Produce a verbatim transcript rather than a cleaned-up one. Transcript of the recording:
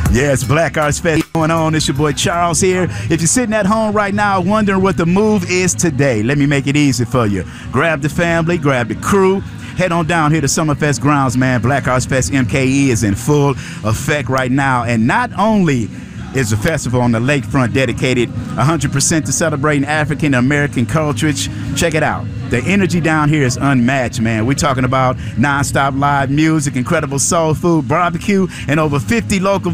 Yes, Black Arts Fest going on. It's your boy Charles here. If you're sitting at home right now wondering what the move is today, let me make it easy for you. Grab the family, grab the crew. Head on down here to Summerfest grounds, man. Black Arts Fest M K E is in full effect right now. And not only is the festival on the lakefront dedicated one hundred percent to celebrating African American culture. Check it out. The energy down here is unmatched, man. We're talking about nonstop live music, incredible soul food, barbecue, and over fifty local